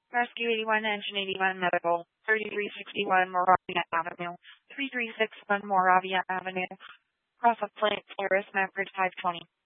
Rescue 81, Engine 81, Medical, 3361 Moravia Avenue, 3361 Moravia Avenue, Cross of Flint, Terrace, Mapford 520.